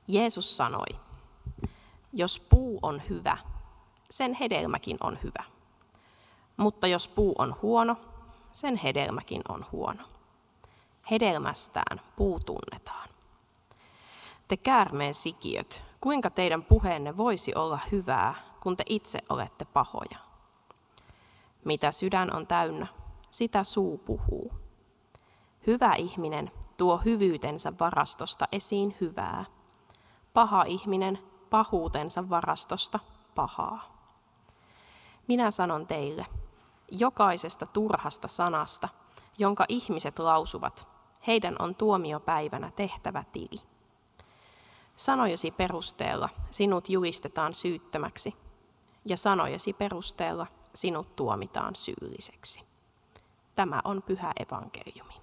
Jeesus sanoi, jos puu on hyvä, sen hedelmäkin on hyvä. Mutta jos puu on huono, sen hedelmäkin on huono. Hedelmästään puu tunnetaan. Te käärmeen sikiöt, kuinka teidän puheenne voisi olla hyvää, kun te itse olette pahoja? Mitä sydän on täynnä, sitä suu puhuu. Hyvä ihminen tuo hyvyytensä varastosta esiin hyvää. Paha ihminen pahuutensa varastosta pahaa. Minä sanon teille, jokaisesta turhasta sanasta, jonka ihmiset lausuvat, heidän on tuomiopäivänä tehtävä tili. Sanojesi perusteella sinut julistetaan syyttömäksi, ja sanojesi perusteella sinut tuomitaan syylliseksi. Tämä on pyhä evankeliumi.